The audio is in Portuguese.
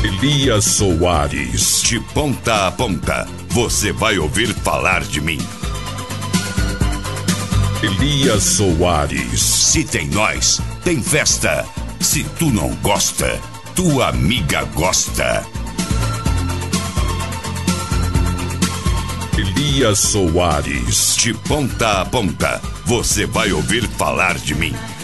Elias Soares. De ponta a ponta, você vai ouvir falar de mim. Elias Soares. Se tem nós, tem festa. Se tu não gosta, tua amiga gosta. Elias Soares. De ponta a ponta, você vai ouvir falar de mim.